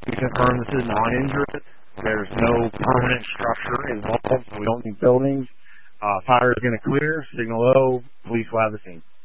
We confirm this is non-injured. There's no permanent structure involved. We don't need buildings. Fire is going to clear. Signal O. Police will have the scene.